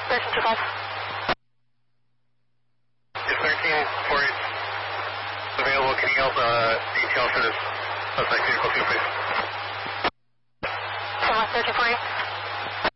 1325. Is 1348 available? Can you help detail for this suspect vehicle too, please? 1348.